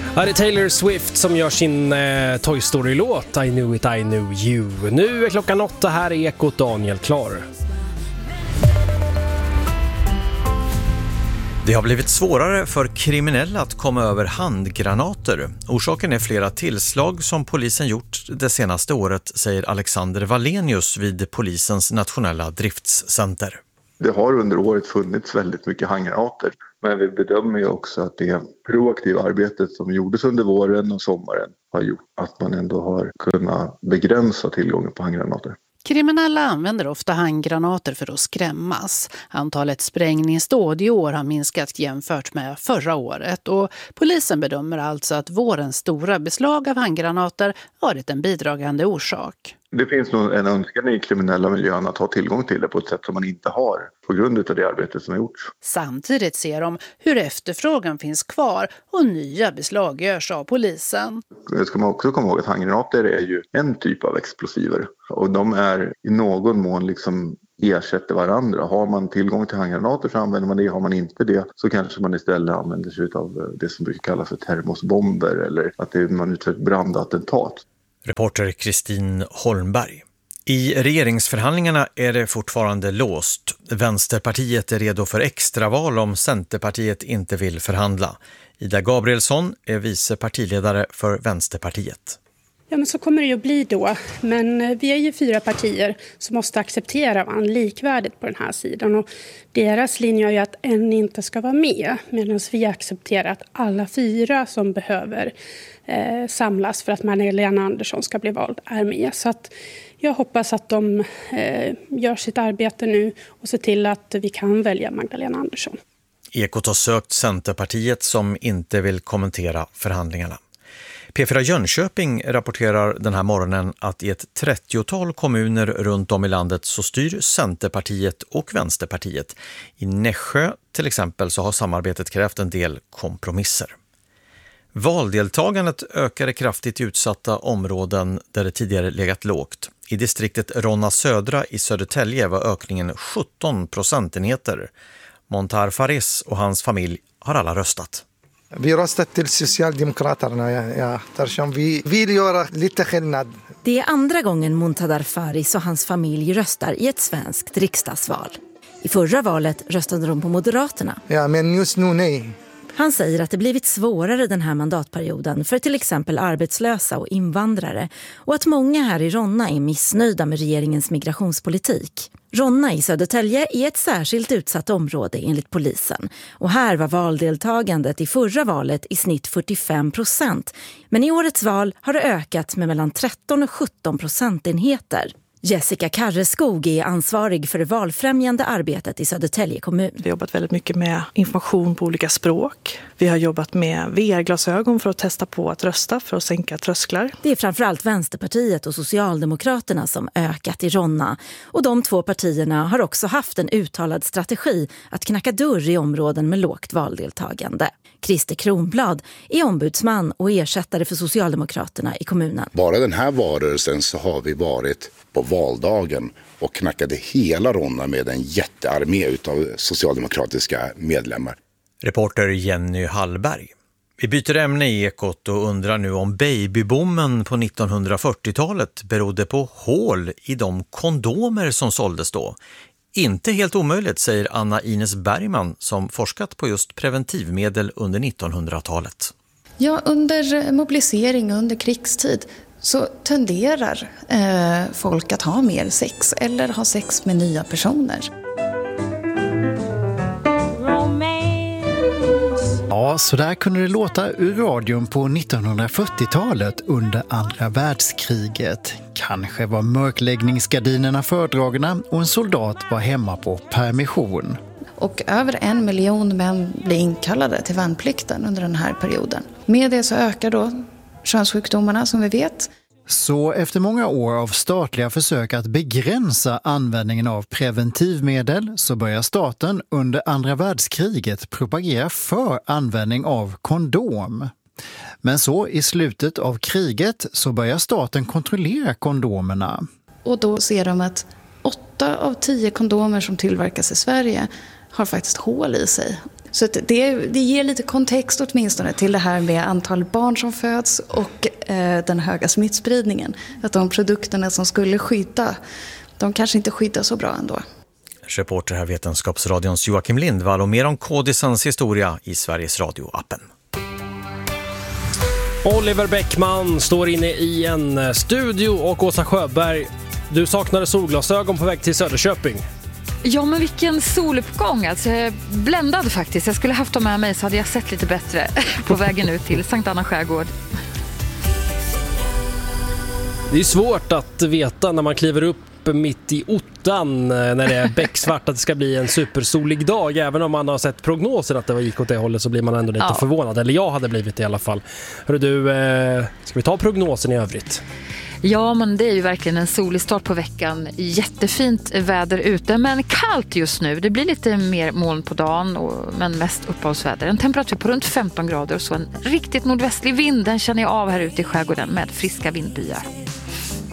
Här är Taylor Swift som gör sin Toy Story-låt I Knew It, I Knew You. Nu är klockan 8, här är Ekot, Daniel Klar. Det har blivit svårare för kriminella att komma över handgranater. Orsaken är flera tillslag som polisen gjort det senaste året, säger Alexander Wallenius vid polisens nationella driftscenter. Det har under året funnits väldigt mycket handgranater, men vi bedömer ju också att det proaktiva arbetet som gjordes under våren och sommaren har gjort att man ändå har kunnat begränsa tillgången på handgranater. Kriminella använder ofta handgranater för att skrämmas. Antalet sprängningsdåd i år har minskat jämfört med förra året och polisen bedömer alltså att vårens stora beslag av handgranater varit en bidragande orsak. Det finns nog en önskan i kriminella miljön att ha tillgång till det på ett sätt som man inte har på grund av det arbete som har gjorts. Samtidigt ser de hur efterfrågan finns kvar och nya beslag görs av polisen. Det ska man också komma ihåg att handgranater är ju en typ av explosiver och de är i någon mån liksom ersätter varandra. Har man tillgång till handgranater så använder man det, har man inte det så kanske man istället använder sig av det som brukar kallas för termosbomber eller att man utför ett brandattentat. Reporter Kristin Holmberg. I regeringsförhandlingarna är det fortfarande låst. Vänsterpartiet är redo för extraval om Centerpartiet inte vill förhandla. Ida Gabrielsson är vice partiledare för Vänsterpartiet. Ja, men så kommer det ju bli då. Men vi är ju 4 partier som måste acceptera varandra likvärdigt på den här sidan. Och deras linje är ju att en inte ska vara med. Medan vi accepterar att alla 4 som behöver samlas för att Magdalena Andersson ska bli vald är med. Så att jag hoppas att de gör sitt arbete nu och ser till att vi kan välja Magdalena Andersson. Ekot har sökt Centerpartiet som inte vill kommentera förhandlingarna. P4 Jönköping rapporterar den här morgonen att i ett 30-tal kommuner runt om i landet så styr Centerpartiet och Vänsterpartiet. I Nässjö till exempel så har samarbetet krävt en del kompromisser. Valdeltagandet ökade kraftigt i utsatta områden där det tidigare legat lågt. I distriktet Ronna Södra i Södertälje var ökningen 17 procentenheter. Montar Faris och hans familj har alla röstat. Vi röstat till Socialdemokraterna, eftersom vi vill göra lite skillnad. Det är andra gången Muntadar Faris och hans familj röstar i ett svenskt riksdagsval. I förra valet röstade de på Moderaterna. Ja, men just nu nej. Han säger att det blivit svårare den här mandatperioden för till exempel arbetslösa och invandrare och att många här i Ronna är missnöjda med regeringens migrationspolitik. Ronna i Södertälje är ett särskilt utsatt område enligt polisen och här var valdeltagandet i förra valet i snitt 45%, men i årets val har det ökat med mellan 13 och 17 procentenheter. Jessica Karreskog är ansvarig för det valfrämjande arbetet i Södertälje kommun. Vi har jobbat väldigt mycket med information på olika språk. Vi har jobbat med VR-glasögon för att testa på att rösta för att sänka trösklar. Det är framförallt Vänsterpartiet och Socialdemokraterna som ökat i Ronna. Och de 2 partierna har också haft en uttalad strategi att knacka dörr i områden med lågt valdeltagande. Christer Kronblad är ombudsman och ersättare för Socialdemokraterna i kommunen. Bara den här valrörelsen så har vi varit på valdagen och knackade hela Ronna med en jättearmé utav socialdemokratiska medlemmar. Reporter Jenny Hallberg. Vi byter ämne i Ekot och undrar nu om babyboomen på 1940-talet berodde på hål i de kondomer som såldes då. Inte helt omöjligt, säger Anna Ines Bergman som forskat på just preventivmedel under 1900-talet. Ja, under mobilisering, under krigstid så tenderar folk att ha mer sex eller ha sex med nya personer. Ja, så där kunde det låta ur radion på 1940-talet under andra världskriget. Kanske var mörkläggningsgardinerna fördragna och en soldat var hemma på permission. Och över 1 miljon män blir inkallade till värnplikten under den här perioden. Med det så ökar då könssjukdomarna som vi vet. Så efter många år av statliga försök att begränsa användningen av preventivmedel så börjar staten under andra världskriget propagera för användning av kondom. Men så i slutet av kriget så börjar staten kontrollera kondomerna. Och då ser de att 8 av 10 kondomer som tillverkas i Sverige har faktiskt hål i sig. Så att det ger lite kontext åtminstone till det här med antal barn som föds och den höga smittspridningen. Att de produkterna som skulle skydda, de kanske inte skyddar så bra ändå. Reporter här Vetenskapsradions Joakim Lindvall och mer om Kodisans historia i Sveriges Radio-appen. Oliver Bäckman står inne i en studio och Åsa Sjöberg, du saknade solglasögon på väg till Söderköping. Ja, men vilken soluppgång. Alltså, jag är bländad faktiskt. Jag skulle haft dem med mig så hade jag sett lite bättre på vägen ut till Sankt Anna skärgård. Det är svårt att veta när man kliver upp mitt i ottan när det är becksvart att det ska bli en supersolig dag. Även om man har sett prognosen att det gick åt det hållet så blir man ändå lite förvånad. Eller jag hade blivit det i alla fall. Hörru du, ska vi ta prognosen i övrigt? Ja, men det är ju verkligen en solig start på veckan. Jättefint väder ute, men kallt just nu. Det blir lite mer moln på dagen, men mest uppehållsväder. En temperatur på runt 15 grader och så en riktigt nordvästlig vind. Den känner jag av här ute i skärgården med friska vindbyar.